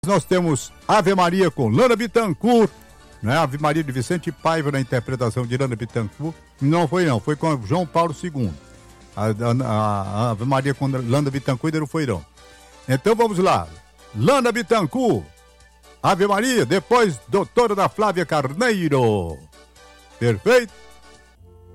Nós temos Ave Maria com Lana Bittencourt, né? Ave Maria de Vicente Paiva na interpretação de Lana Bittencourt. Foi com João Paulo II. A Ave Maria com Lana Bittencourt era o Feirão. Então vamos lá. Lana Bittencourt, Ave Maria, depois Doutora da Flávia Carneiro. Perfeito?